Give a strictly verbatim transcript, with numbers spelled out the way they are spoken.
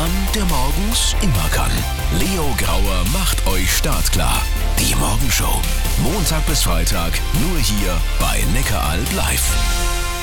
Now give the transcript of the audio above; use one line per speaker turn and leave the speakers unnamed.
Mann, der morgens immer kann. Leo Grauer macht euch startklar. Die Morgenshow. Montag bis Freitag nur hier bei Neckaralb live.